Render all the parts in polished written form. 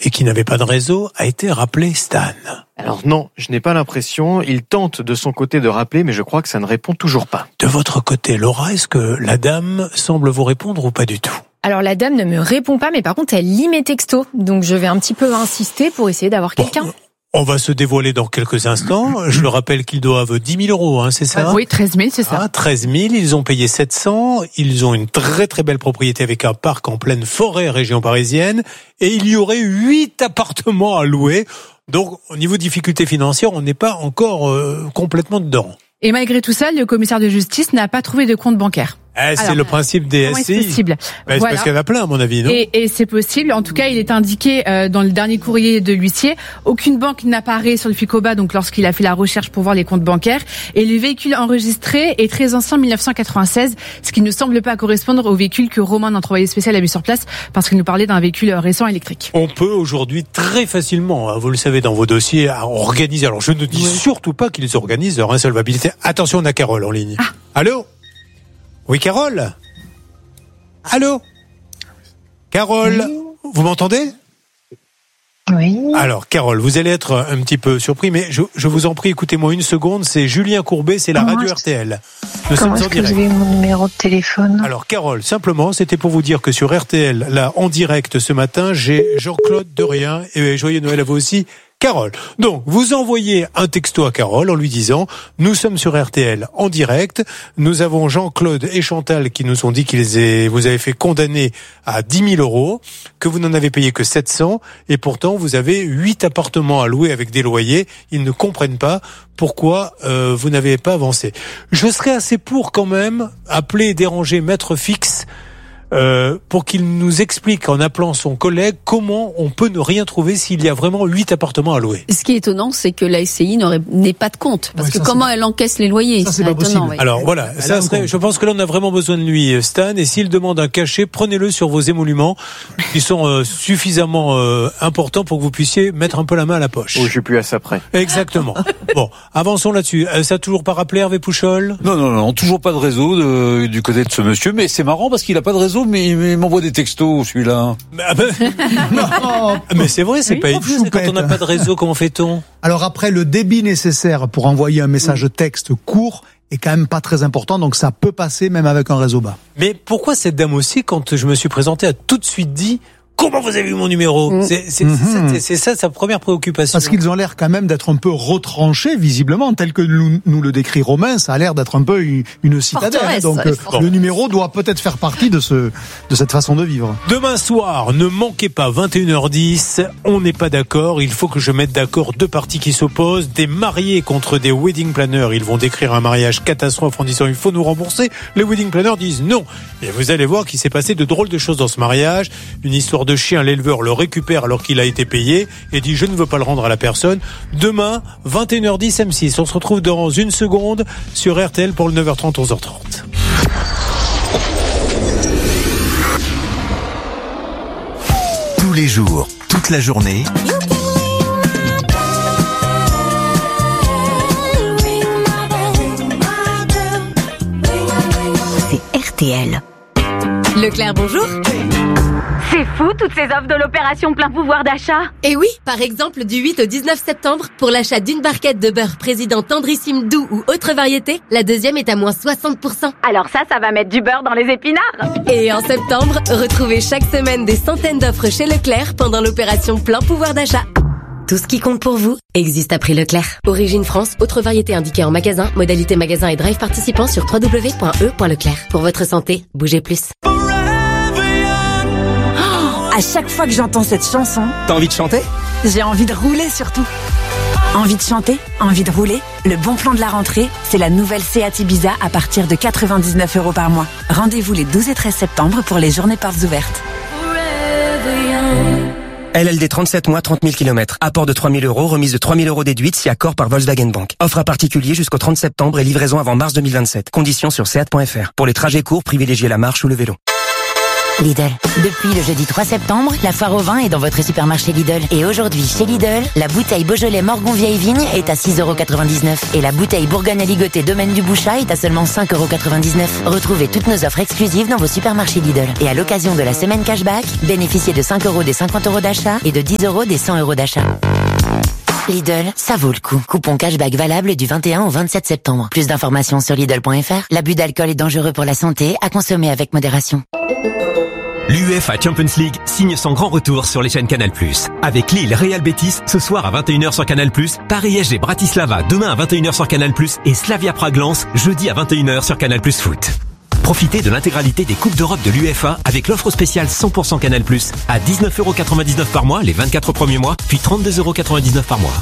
et qui n'avait pas de réseau a été rappelé, Stan. Alors non, je n'ai pas l'impression. Il tente de son côté de rappeler, mais je crois que ça ne répond toujours pas. De votre côté, Laura, est-ce que la dame semble vous répondre ou pas du tout ? Alors la dame ne me répond pas, mais par contre elle lit mes textos. Donc je vais un petit peu insister pour essayer d'avoir quelqu'un. On va se dévoiler dans quelques instants. Je le rappelle qu'ils doivent 10 000 €, c'est ça ? Oui, 13 000, c'est ça. 13 000, ils ont payé 700. Ils ont une très très belle propriété avec un parc en pleine forêt, région parisienne. Et il y aurait 8 appartements à louer. Donc, au niveau difficulté financière, on n'est pas encore complètement dedans. Et malgré tout ça, le commissaire de justice n'a pas trouvé de compte bancaire. C'est le principe des SCI. C'est possible. C'est parce qu'il y en a plein, à mon avis, non ? Et c'est possible. En tout cas, il est indiqué dans le dernier courrier de l'huissier. Aucune banque n'apparaît sur le Ficoba, donc lorsqu'il a fait la recherche pour voir les comptes bancaires. Et le véhicule enregistré est très ancien, 1996, ce qui ne semble pas correspondre au véhicule que Romain, notre envoyé spécial, a vu sur place, parce qu'il nous parlait d'un véhicule récent électrique. On peut aujourd'hui très facilement, vous le savez, dans vos dossiers, organiser. Alors, je ne dis surtout pas qu'ils organisent leur insolvabilité. Attention, on a Carole en ligne. Allô ? Oui, Carole ? Allô ? Carole, vous m'entendez ? Oui. Alors, Carole, vous allez être un petit peu surpris, mais je vous en prie, écoutez-moi une seconde. C'est Julien Courbet, c'est la radio RTL. Comment est-ce que vous avez mon numéro de téléphone ? Alors, Carole, simplement, c'était pour vous dire que sur RTL, là, en direct ce matin, j'ai Jean-Claude Derrien, et joyeux Noël à vous aussi, Carole. Donc, vous envoyez un texto à Carole en lui disant « Nous sommes sur RTL en direct. Nous avons Jean-Claude et Chantal qui nous ont dit vous avez fait condamner à 10 000 €, que vous n'en avez payé que 700, et pourtant vous avez 8 appartements à louer avec des loyers. Ils ne comprennent pas pourquoi vous n'avez pas avancé. » Je serais assez pour quand même appeler et déranger Maître Fix pour qu'il nous explique en appelant son collègue comment on peut ne rien trouver s'il y a vraiment 8 appartements à louer. Ce qui est étonnant, c'est que la SCI n'ait pas de compte. Parce que comment elle encaisse les loyers? Ça, c'est pas possible. Oui. Alors voilà, ça serait, je pense que là on a vraiment besoin de lui, Stan, et s'il demande un cachet, prenez-le sur vos émoluments qui sont suffisamment importants pour que vous puissiez mettre un peu la main à la poche. Oh, je suis plus à ça près. Exactement. Bon, avançons là-dessus. Ça a toujours pas rappelé Hervé Pouchol? Non, toujours pas de réseau du côté de ce monsieur, mais c'est marrant parce qu'il a pas de réseau, mais il m'envoie des textos, celui-là. Mais c'est vrai, c'est pas évident. Quand on n'a pas de réseau, comment fait-on? Alors après, le débit nécessaire pour envoyer un message texte court est quand même pas très important, donc ça peut passer même avec un réseau bas. Mais pourquoi cette dame aussi, quand je me suis présenté, a tout de suite dit comment vous avez eu mon numéro? C'est ça sa première préoccupation. Parce qu'ils ont l'air quand même d'être un peu retranchés, visiblement, tel que nous le décrit Romain, ça a l'air d'être un peu une citadelle. Donc le numéro doit peut-être faire partie de cette façon de vivre. Demain soir, ne manquez pas, 21h10, on n'est pas d'accord, il faut que je mette d'accord deux parties qui s'opposent, des mariés contre des wedding planners. Ils vont décrire un mariage catastrophe en disant il faut nous rembourser. Les wedding planners disent non. Et vous allez voir qu'il s'est passé de drôles de choses dans ce mariage, une histoire de chien, l'éleveur le récupère alors qu'il a été payé et dit je ne veux pas le rendre à la personne. Demain, 21h10 M6. On se retrouve dans une seconde sur RTL pour le 9h30, 11h30. Tous les jours, toute la journée. C'est RTL. Leclerc, bonjour. C'est fou, toutes ces offres de l'opération plein pouvoir d'achat. Et oui, par exemple, du 8 au 19 septembre, pour l'achat d'une barquette de beurre président tendrissime doux ou autre variété, la deuxième est à moins 60%. Alors ça va mettre du beurre dans les épinards. Et en septembre, retrouvez chaque semaine des centaines d'offres chez Leclerc pendant l'opération plein pouvoir d'achat. Tout ce qui compte pour vous existe à prix Leclerc. Origine France, autre variété indiquée en magasin, modalité magasin et drive participant sur www.e.leclerc. Pour votre santé, bougez plus. À chaque fois que j'entends cette chanson, t'as envie de chanter? J'ai envie de rouler surtout. Envie de chanter? Envie de rouler? Le bon plan de la rentrée, c'est la nouvelle Seat Ibiza à partir de 99 € par mois. Rendez-vous les 12 et 13 septembre pour les journées portes ouvertes. LLD 37 mois, 30 000 km. Apport de 3 000 €, remise de 3 000 € déduite si accord par Volkswagen Bank. Offre à particulier jusqu'au 30 septembre et livraison avant mars 2027. Conditions sur seat.fr. Pour les trajets courts, privilégiez la marche ou le vélo. Lidl. Depuis le jeudi 3 septembre, la foire au vin est dans votre supermarché Lidl. Et aujourd'hui, chez Lidl, la bouteille Beaujolais Morgon Vieille Vigne est à 6,99 € et la bouteille Bourgogne Aligoté Domaine du Bouchat est à seulement 5,99 €. Retrouvez toutes nos offres exclusives dans vos supermarchés Lidl. Et à l'occasion de la semaine cashback, bénéficiez de 5 € des 50 € d'achat et de 10 € des 100 € d'achat. Lidl, ça vaut le coup. Coupon cashback valable du 21 au 27 septembre. Plus d'informations sur Lidl.fr. L'abus d'alcool est dangereux pour la santé, à consommer avec modération. L'UEFA Champions League signe son grand retour sur les chaînes Canal+. Avec Lille Real Betis ce soir à 21 h sur Canal+, Paris SG Bratislava demain à 21 h sur Canal+, et Slavia Prague Lens jeudi à 21 h sur Canal+ Foot. Profitez de l'intégralité des Coupes d'Europe de l'UEFA avec l'offre spéciale 100% Canal+, à 19,99 € par mois les 24 premiers mois, puis 32,99 € par mois.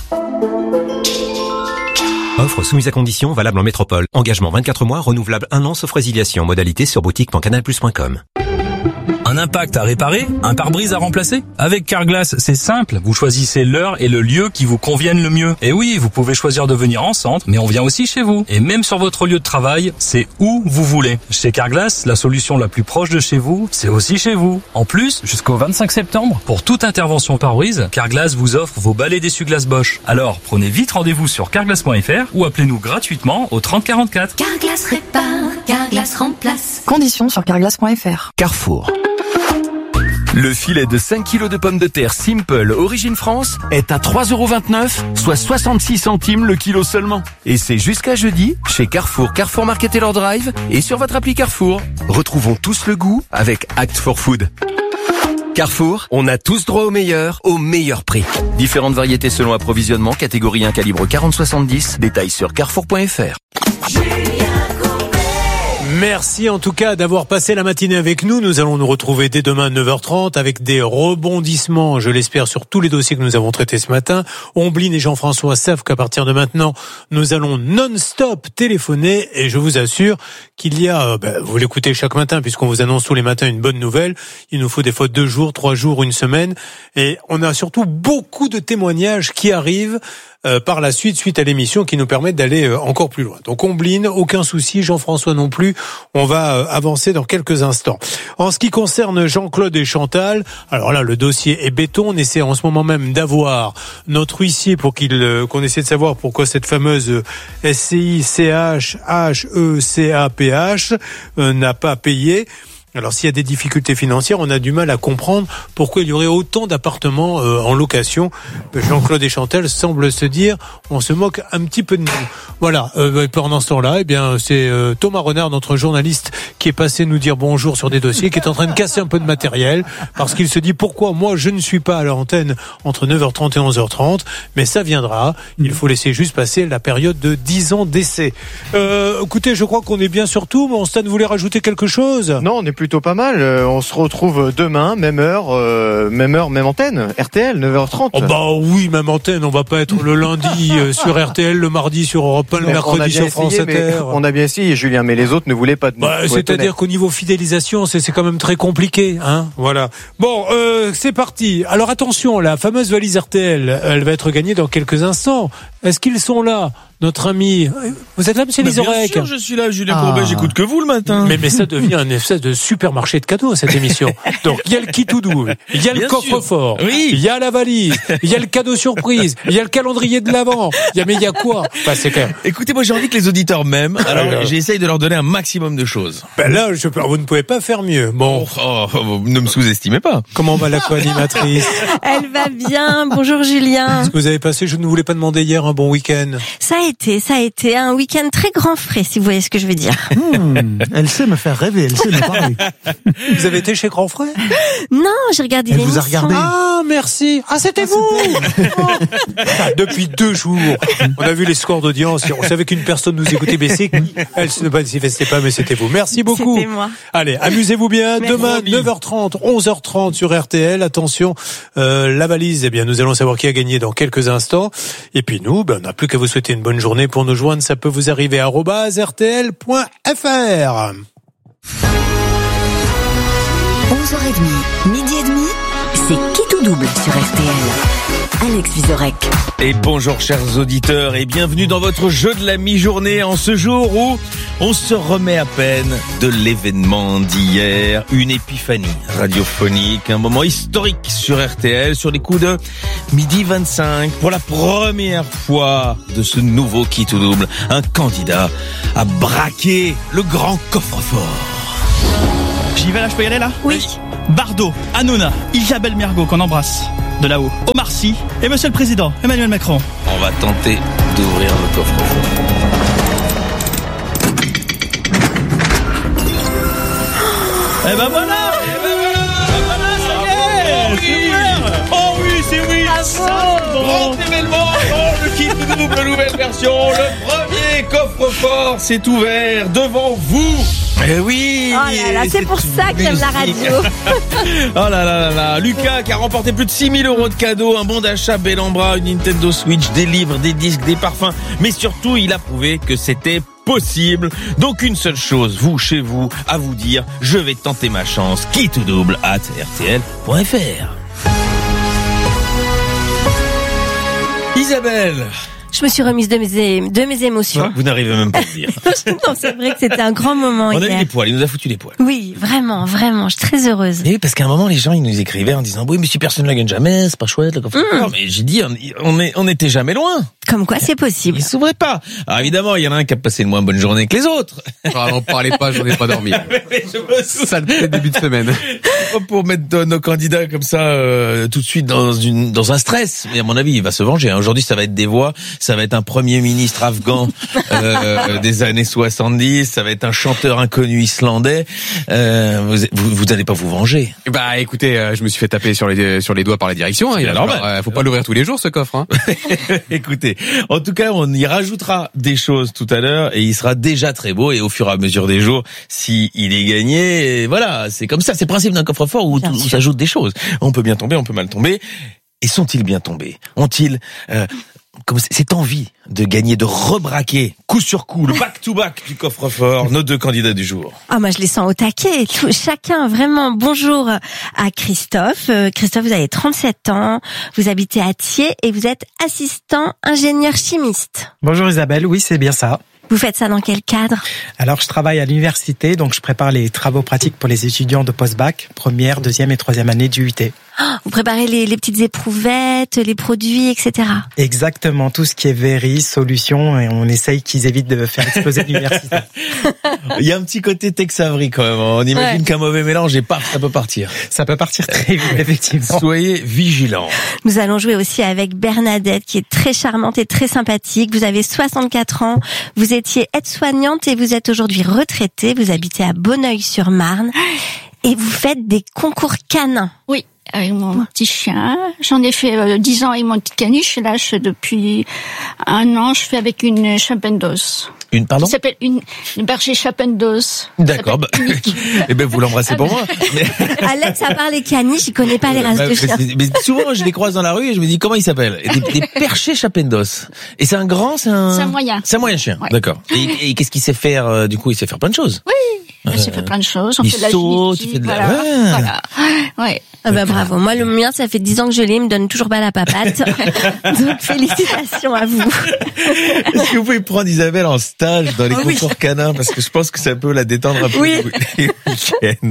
Offre soumise à condition, valable en métropole. Engagement 24 mois, renouvelable 1 an sauf résiliation. Modalité sur boutique.canalplus.com. Un impact à réparer? Un pare-brise à remplacer? Avec Carglass, c'est simple. Vous choisissez l'heure et le lieu qui vous conviennent le mieux. Et oui, vous pouvez choisir de venir en centre, mais on vient aussi chez vous. Et même sur votre lieu de travail, c'est où vous voulez. Chez Carglass, la solution la plus proche de chez vous, c'est aussi chez vous. En plus, jusqu'au 25 septembre, pour toute intervention pare-brise, Carglass vous offre vos balais d'essuie-glace Bosch. Alors, prenez vite rendez-vous sur carglass.fr ou appelez-nous gratuitement au 30 44. Carglass répare, Carglass remplace. Conditions sur carglass.fr. Carrefour. Le filet de 5 kg de pommes de terre Simple Origine France est à 3,29 €, soit 66 centimes le kilo seulement. Et c'est jusqu'à jeudi chez Carrefour, Carrefour Market et leur Drive et sur votre appli Carrefour. Retrouvons tous le goût avec Act for Food. Carrefour, on a tous droit au meilleur prix. Différentes variétés selon approvisionnement, catégorie 1 calibre 40-70, détails sur carrefour.fr. Merci en tout cas d'avoir passé la matinée avec nous. Nous allons nous retrouver dès demain à 9h30 avec des rebondissements, je l'espère, sur tous les dossiers que nous avons traités ce matin. Omblin et Jean-François savent qu'à partir de maintenant, nous allons non-stop téléphoner et je vous assure qu'il y a, vous l'écoutez chaque matin puisqu'on vous annonce tous les matins une bonne nouvelle. Il nous faut des fois 2 jours, 3 jours, une semaine et on a surtout beaucoup de témoignages qui arrivent par la suite à l'émission qui nous permettent d'aller encore plus loin. Donc Omblin, aucun souci, Jean-François non plus, on va avancer dans quelques instants. En ce qui concerne Jean-Claude et Chantal, alors là le dossier est béton, on essaie en ce moment même d'avoir notre huissier pour qu'on essaie de savoir pourquoi cette fameuse SCI CHHECAPH n'a pas payé. Alors s'il y a des difficultés financières, on a du mal à comprendre pourquoi il y aurait autant d'appartements en location. Jean-Claude et Chantal semblent se dire, on se moque un petit peu de nous. Voilà, pendant ce temps-là, c'est Thomas Renard, notre journaliste, qui est passé nous dire bonjour sur des dossiers, qui est en train de casser un peu de matériel, parce qu'il se dit pourquoi moi je ne suis pas à l'antenne entre 9h30 et 11h30, mais ça viendra. Il faut laisser juste passer la période de 10 ans d'essai. Écoutez, je crois qu'on est bien sur tout, mais Stan voulait rajouter quelque chose? Non, on est plutôt pas mal. On se retrouve demain, même heure, même antenne. RTL, 9h30. Oh bah oui, même antenne. On va pas être le lundi sur RTL, le mardi sur Europe 1, le mercredi sur France Inter. On a bien essayé, Julien, mais les autres ne voulaient pas de nous. C'est-à-dire qu'au niveau fidélisation, c'est quand même très compliqué, hein. Voilà. Bon, c'est parti. Alors attention, la fameuse valise RTL, elle va être gagnée dans quelques instants. Est-ce qu'ils sont là? Notre ami, vous êtes là, monsieur Lisorek? Bien sûr, je suis là, Julien Courbet, j'écoute que vous le matin. Mais ça devient un espèce de supermarché de cadeaux, cette émission. Donc, il y a le kit tout doux, il y a le coffre-fort, il y a la valise, il y a le cadeau surprise, il y a le calendrier de l'Avent. Mais il y a quoi? C'est clair. Écoutez, moi, j'ai envie que les auditeurs m'aiment, alors j'essaye de leur donner un maximum de choses. Là, vous ne pouvez pas faire mieux. Bon. Ne me sous-estimez pas. Comment va la co-animatrice? Elle va bien. Bonjour, Julien. Est-ce que vous avez passé, je ne voulais pas demander hier, un bon week-end? Ça a été un week-end très grand frais, si vous voyez ce que je veux dire. Elle sait me faire rêver, elle sait me parler. Vous avez été chez Grand Frère? Non, j'ai regardé l'émission. Elle vous a regardé? Ah, merci. Ah, c'était vous. Depuis 2 jours, on a vu les scores d'audience. On savait qu'une personne nous écoutait, mais c'est qui? Elle ne manifestait pas, mais c'était vous. Merci beaucoup. C'était moi. Allez, amusez-vous bien. Merci. Demain, 9h30, 11h30 sur RTL. Attention, la valise, nous allons savoir qui a gagné dans quelques instants. Et puis nous, on n'a plus qu'à vous souhaiter une bonne journée. Pour nous joindre, ça peut vous arriver à @rtl.fr. 11h30, midi et demi, c'est qui tout double sur RTL. Alex Vizorek. Et bonjour chers auditeurs et bienvenue dans votre jeu de la mi-journée en ce jour où on se remet à peine de l'événement d'hier, une épiphanie radiophonique, un moment historique sur RTL sur les coups de 12h25 pour la première fois de ce nouveau Qui tout double, un candidat a braqué le grand coffre-fort. J'y vais là, je peux y aller là ? Oui. Bardot, Hanouna, Isabelle Mergo qu'on embrasse de là-haut, Omar Sy et Monsieur le Président Emmanuel Macron. On va tenter d'ouvrir le coffre-fort. Eh ben voilà, ça y est, oh oui, c'est oui, grand événement, le Qui tout double, nouvelle version, le premier coffre-fort s'est ouvert devant vous. Eh oui. Oh là là, c'est pour ça que j'aime la radio. Oh là là là là. Lucas qui a remporté plus de 6 000 € de cadeaux, un bon d'achat Bellambra, une Nintendo Switch, des livres, des disques, des parfums. Mais surtout, il a prouvé que c'était possible. Donc une seule chose, vous, chez vous, à vous dire, je vais tenter ma chance. Qui tout double @rtl.fr. Isabelle. Je me suis remise de mes émotions. Vous n'arrivez même pas à le dire. Non, c'est vrai que c'était un grand moment hier. On a eu des poils, il nous a foutu les poils. Oui, vraiment, vraiment, je suis très heureuse. Et oui, parce qu'à un moment, les gens, ils nous écrivaient en disant, oui, mais si personne ne la gagne jamais, c'est pas chouette, le coffre-fort. Mais j'ai dit, on était jamais loin. Comme quoi, c'est possible. Il s'ouvrait pas. Alors évidemment, il y en a un qui a passé une moins bonne journée que les autres. On parlait pas, j'en ai pas dormi. Ça le début de semaine. Pour mettre nos candidats comme ça, tout de suite dans un stress. Mais à mon avis, il va se venger. Aujourd'hui, ça va être des voix, ça va être un premier ministre afghan des années 70, ça va être un chanteur inconnu islandais. Vous allez pas vous venger. Bah écoutez, je me suis fait taper sur les doigts par la direction. Il faut pas l'ouvrir tous les jours ce coffre. Hein. Écoutez, en tout cas, on y rajoutera des choses tout à l'heure et il sera déjà très beau. Et au fur et à mesure des jours, si il est gagné, et voilà, c'est comme ça. C'est le principe d'un coffre-fort où s'ajoutent des choses. On peut bien tomber, on peut mal tomber. Et sont-ils bien tombés ? Ont-ils comme cette envie de gagner, de rebraquer coup sur coup le back-to-back du coffre-fort, nos deux candidats du jour? Ah, moi je les sens au taquet. Chacun vraiment. Bonjour à Christophe. Christophe, vous avez 37 ans, vous habitez à Thiers et vous êtes assistant ingénieur chimiste. Bonjour Isabelle, oui c'est bien ça. Vous faites ça dans quel cadre ? Alors, je travaille à l'université, donc je prépare les travaux pratiques pour les étudiants de post-bac, première, deuxième et troisième année du UT. Vous préparez les petites éprouvettes, les produits, etc. Exactement, tout ce qui est véris, solutions, et on essaye qu'ils évitent de faire exploser l'université. Il y a un petit côté Tex-Avery quand même. On imagine qu'un mauvais mélange et paf, ça peut partir. Ça peut partir très vite, effectivement. Soyez vigilants. Nous allons jouer aussi avec Bernadette, qui est très charmante et très sympathique. Vous avez 64 ans, vous étiez aide-soignante et vous êtes aujourd'hui retraitée. Vous habitez à Bonneuil-sur-Marne et vous faites des concours canins. Oui, avec mon petit chien. J'en ai fait 10 ans avec mon petit caniche. Là, depuis 1 an, je fais avec une Chapendos. Une, pardon? Ça s'appelle une berger Chapendos. D'accord. Eh ben, vous l'embrassez pour moi. Alex, à part les caniches, il connaît pas les races de chiens. Mais souvent, je les croise dans la rue et je me dis, comment il s'appelle? Des perchés Chapendos. Et c'est un grand, c'est un moyen. C'est un moyen chien. Ouais. D'accord. Et qu'est-ce qu'il sait faire, du coup? Il sait faire plein de choses. Oui. Il fait plein de choses. On il fait de la saute, il fait de la... Voilà. Ouais. Ah bah bravo. Moi, le mien, ça fait 10 ans que je l'ai, il me donne toujours pas la papate. Donc, félicitations à vous. Est-ce que vous pouvez prendre Isabelle en stage dans les concours canins? Parce que je pense que ça peut la détendre un peu les week-ends.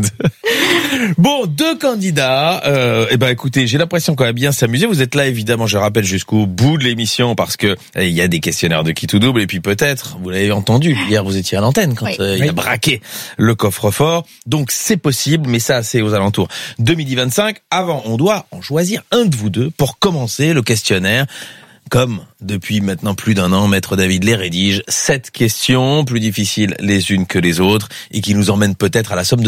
Bon, 2 candidats. Eh ben, écoutez, j'ai l'impression qu'on va bien s'amuser. Vous êtes là, évidemment, je rappelle, jusqu'au bout de l'émission parce que il y a des questionnaires de Qui tout double. Et puis peut-être, vous l'avez entendu, hier, vous étiez à l'antenne quand il a braqué le coffre-fort. Donc, c'est possible, mais ça, c'est aux alentours de 12h25. Avant, on doit en choisir un de vous deux pour commencer le questionnaire. Comme depuis maintenant plus d'1 an, Maître David les rédige 7 questions, plus difficiles les unes que les autres, et qui nous emmènent peut-être à la somme de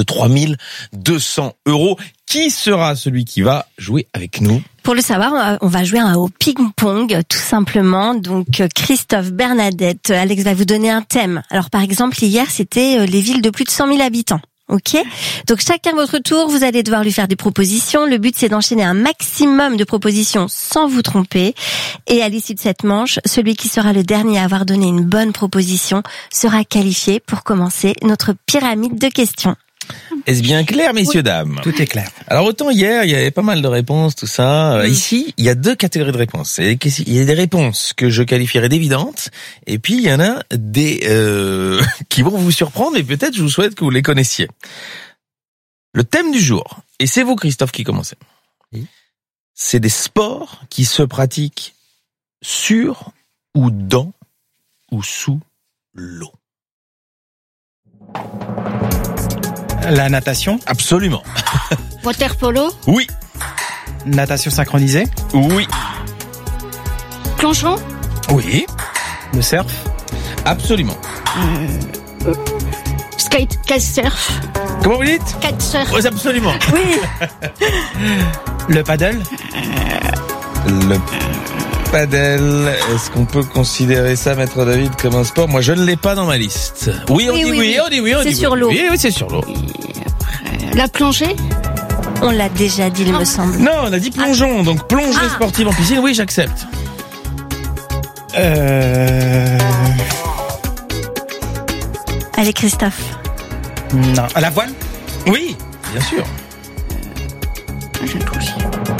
3200 €. Qui sera celui qui va jouer avec nous? Pour le savoir, on va jouer au ping-pong, tout simplement. Donc, Christophe, Bernadette, Alex va vous donner un thème. Alors, par exemple, hier, c'était les villes de plus de 100 000 habitants. Ok. Donc chacun votre tour, vous allez devoir lui faire des propositions. Le but c'est d'enchaîner un maximum de propositions sans vous tromper. Et à l'issue de cette manche, celui qui sera le dernier à avoir donné une bonne proposition sera qualifié pour commencer notre pyramide de questions. Est-ce bien clair, messieurs, dames? Tout est clair. Alors autant hier, il y avait pas mal de réponses, tout ça. Ici, il y a deux catégories de réponses. Il y a des réponses que je qualifierais d'évidentes, et puis il y en a des qui vont vous surprendre, mais peut-être je vous souhaite que vous les connaissiez. Le thème du jour, et c'est vous, Christophe, qui commencez. C'est des sports qui se pratiquent sur ou dans ou sous l'eau. La natation? Absolument. Water polo? Oui. Natation synchronisée? Oui. Plongeon? Oui. Le surf? Absolument. Kitesurf? Comment vous dites? Kitesurf? Oui, absolument. Oui. Le paddle? Le paddle, est-ce qu'on peut considérer ça, Maître David, comme un sport? Moi, je ne l'ai pas dans ma liste. Oui, on dit oui. C'est sur l'eau. Oui, c'est sur l'eau. La plongée? On l'a déjà dit, il me semble. Non, on a dit plongeon, donc plongée sportive en piscine, oui, j'accepte. Allez, Christophe. Non. À la voile? Oui, bien sûr. J'ai tout aussi.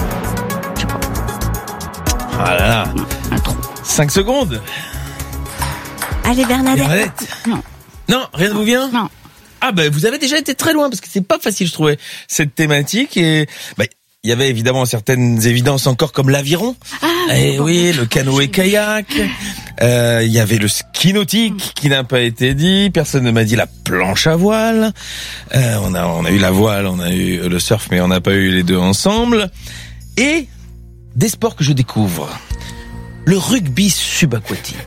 Ah là là. 5 secondes. Allez, Bernadette. Non. Non, rien ne vous vient? Non. Ah ben vous avez déjà été très loin parce que c'est pas facile, je trouvais, cette thématique, et il y avait évidemment certaines évidences encore comme l'aviron. Oui, le canoë-kayak. Il y avait le ski nautique qui n'a pas été dit. Personne ne m'a dit la planche à voile. On a eu la voile, on a eu le surf, mais on n'a pas eu les deux ensemble. Et des sports que je découvre. Le rugby subaquatique.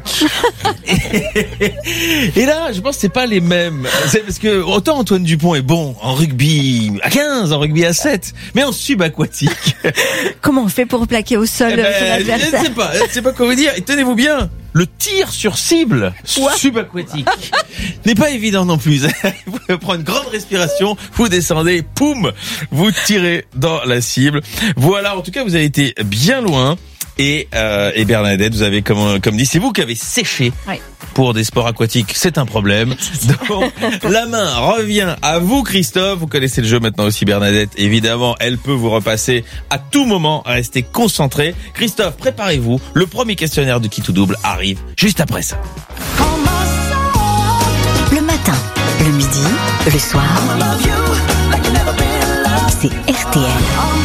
Et là, je pense que c'est pas les mêmes. C'est parce que autant Antoine Dupont est bon en rugby à 15, en rugby à 7, mais en subaquatique. Comment on fait pour plaquer au sol son adversaire? Je sais pas quoi vous dire. Et tenez-vous bien, le tir sur cible subaquatique n'est pas évident non plus. Vous prenez une grande respiration, vous descendez, poum, vous tirez dans la cible. Voilà, en tout cas, vous avez été bien loin. Et Bernadette, vous avez comme dit, c'est vous qui avez séché pour des sports aquatiques, c'est un problème. Donc la main revient à vous, Christophe. Vous connaissez le jeu maintenant aussi, Bernadette. Évidemment, elle peut vous repasser à tout moment. Restez concentrés. Christophe, préparez-vous. Le premier questionnaire de Qui tout double arrive juste après ça. Le matin, le midi, le soir. C'est RTL.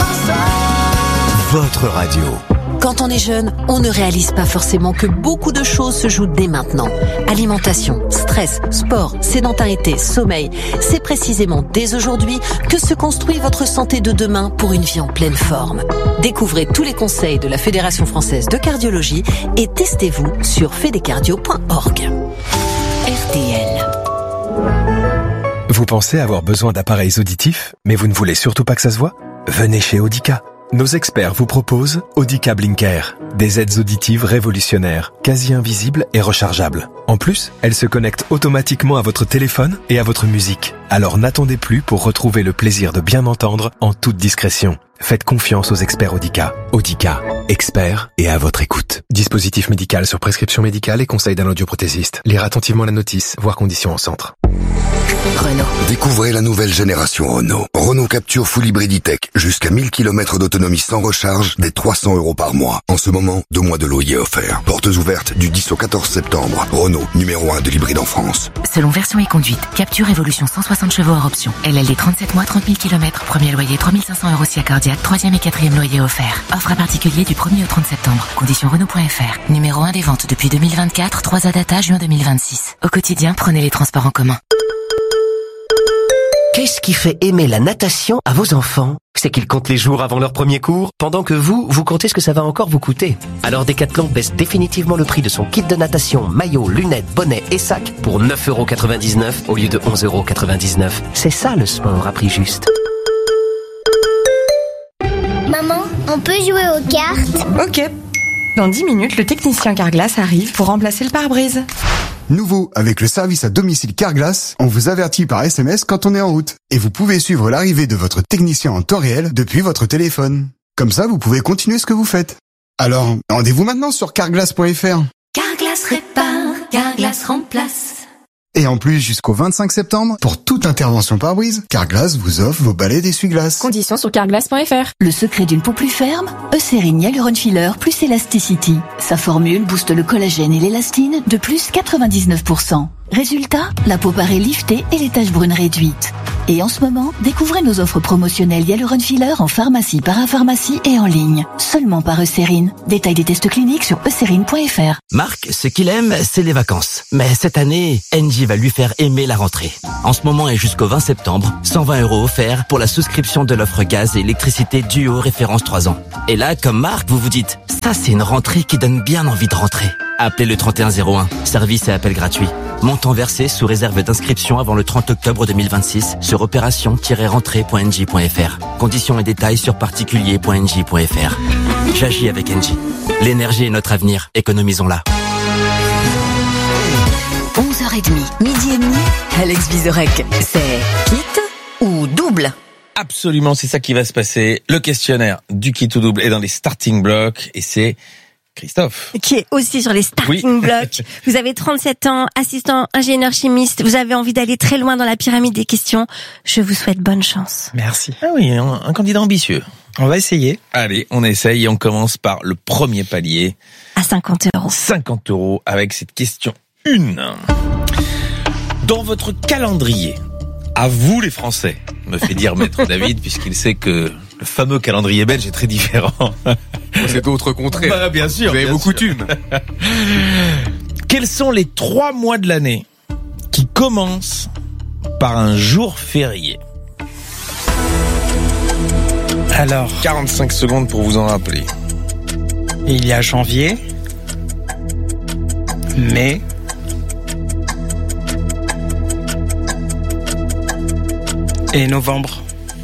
Votre radio. Quand on est jeune, on ne réalise pas forcément que beaucoup de choses se jouent dès maintenant. Alimentation, stress, sport, sédentarité, sommeil. C'est précisément dès aujourd'hui que se construit votre santé de demain pour une vie en pleine forme. Découvrez tous les conseils de la Fédération française de cardiologie et testez-vous sur fedecardio.org. RTL. Vous pensez avoir besoin d'appareils auditifs, mais vous ne voulez surtout pas que ça se voit? Venez chez Audica. Nos experts vous proposent Audica Blinker, des aides auditives révolutionnaires, quasi invisibles et rechargeables. En plus, elles se connectent automatiquement à votre téléphone et à votre musique. Alors n'attendez plus pour retrouver le plaisir de bien entendre en toute discrétion. Faites confiance aux experts Audica. Audica, experts et à votre écoute. Dispositif médical sur prescription médicale et conseil d'un audioprothésiste. Lire attentivement la notice, voir conditions en centre. Renault. Découvrez la nouvelle génération Renault. Renault Capture Full Hybrid E-Tech. Jusqu'à 1000 km d'autonomie sans recharge, dès 300 € par mois. En ce moment, 2 mois de loyer offerts. Portes ouvertes du 10 au 14 septembre. Renault, numéro 1 de l'hybride en France. Selon version et conduite, Capture Evolution 160 chevaux hors option. LLD 37 mois, 30 000 km. Premier loyer 3500 € si accordiaque. 3e et 4e loyer offert. Offre à particulier du 1er au 30 septembre. Conditions Renault.fr. Numéro 1 des ventes depuis 2024. 3 data juin 2026. Au quotidien, prenez les transports en commun. Qu'est-ce qui fait aimer la natation à vos enfants? C'est qu'ils comptent les jours avant leur premier cours, pendant que vous comptez ce que ça va encore vous coûter. Alors Decathlon baisse définitivement le prix de son kit de natation, maillot, lunettes, bonnet et sac pour 9,99 € au lieu de 11,99 €. C'est ça le sport à prix juste. Maman, on peut jouer aux cartes? Ok. Dans 10 minutes, le technicien Carglass arrive pour remplacer le pare-brise. Nouveau, avec le service à domicile Carglass, on vous avertit par SMS quand on est en route. Et vous pouvez suivre l'arrivée de votre technicien en temps réel depuis votre téléphone. Comme ça, vous pouvez continuer ce que vous faites. Alors, rendez-vous maintenant sur carglass.fr. Carglass répare, Carglass remplace. Et en plus, jusqu'au 25 septembre, pour toute intervention pare-brise, Carglass vous offre vos balais d'essuie-glace. Conditions sur carglass.fr. Le secret d'une peau plus ferme, Eucérine Hyaluron Filler plus Elasticity. Sa formule booste le collagène et l'élastine de plus 99%. Résultat, la peau paraît liftée et les taches brunes réduites. Et en ce moment, découvrez nos offres promotionnelles Hyaluron Filler en pharmacie, parapharmacie et en ligne. Seulement par Eucérine. Détail des tests cliniques sur eucérine.fr. Marc, ce qu'il aime, c'est les vacances. Mais cette année, Engie va lui faire aimer la rentrée. En ce moment et jusqu'au 20 septembre, 120 € offerts pour la souscription de l'offre gaz et électricité Duo référence 3 ans. Et là, comme Marc, vous vous dites, ça c'est une rentrée qui donne bien envie de rentrer. Appelez le 3101, service et appel gratuit. Montant versé sous réserve d'inscription avant le 30 octobre 2026 sur opération-rentrée.engie.fr. Conditions et détails sur particulier.engie.fr. J'agis avec Engie. L'énergie est notre avenir, économisons-la. 11h30, midi et demi, Alex Vizorek. C'est quitte ou double? Absolument, c'est ça qui va se passer. Le questionnaire du quitte ou double est dans les starting blocks et c'est Christophe. Qui est aussi sur les starting blocks. Vous avez 37 ans, assistant ingénieur chimiste. Vous avez envie d'aller très loin dans la pyramide des questions. Je vous souhaite bonne chance. Merci. Ah oui, un candidat ambitieux. On va essayer. Allez, on essaye et on commence par le premier palier. À 50 €. 50 € avec cette question 1. Dans votre calendrier, à vous les Français, me fait dire Maître David, puisqu'il sait que le fameux calendrier belge est très différent. C'est d'autres contrées. Bah, bien sûr. Vous avez vos coutumes. Quels sont les 3 mois de l'année qui commencent par un jour férié? Alors, 45 secondes pour vous en rappeler. Il y a janvier, mai, et novembre.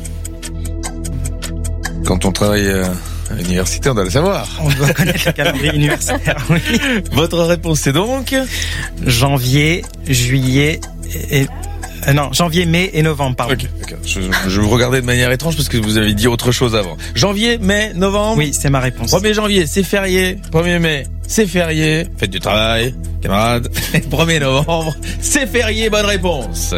Quand on travaille à l'université, on doit le savoir. On doit connaître le calendrier universitaire, oui. Votre réponse, c'est donc janvier, juillet et... non, janvier, mai et novembre, pardon. Ok. Je vous regardais de manière étrange parce que vous avez dit autre chose avant. Janvier, mai, novembre. Oui, c'est ma réponse. 1er janvier, c'est férié. 1er mai, c'est férié. Fête du travail, camarades. 1er novembre, c'est férié. Bonne réponse.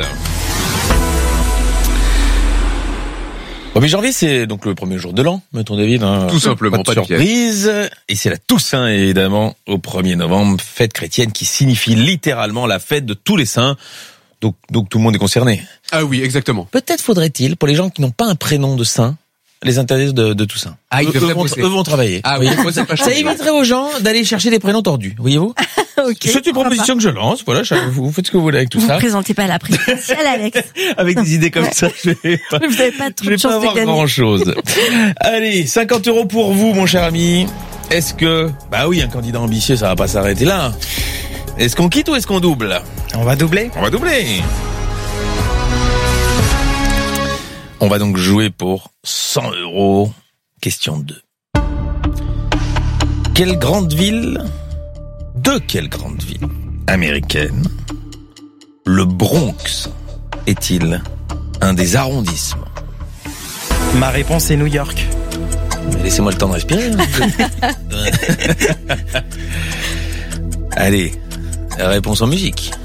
1er janvier, c'est donc le premier jour de l'an, mettons David. Tout simplement, pas de surprise. Et c'est la Toussaint, évidemment, au 1er novembre, fête chrétienne qui signifie littéralement la fête de tous les saints. Donc tout le monde est concerné. Ah oui, exactement. Peut-être faudrait-il, pour les gens qui n'ont pas un prénom de saint, les interdire de Toussaint. Ah, eux vont travailler. Ah oui, ça éviterait aux gens d'aller chercher des prénoms tordus, voyez-vous. Okay, c'est une proposition que je lance. Voilà, vous faites ce que vous voulez avec tout ça. Vous ne présentez pas la présidentielle, Alex. Avec des idées comme ça, vous n'avez pas trop de chance de gagner. Grand chose. Allez, 50 € pour vous, mon cher ami. Est-ce que, bah oui, un candidat ambitieux, ça va pas s'arrêter là. Est-ce qu'on quitte ou est-ce qu'on double? On va doubler. On va doubler. On va donc jouer pour 100 €. Question 2. De quelle grande ville américaine le Bronx est-il un des arrondissements? Ma réponse est New York. Mais laissez-moi le temps de respirer. Allez, réponse en musique.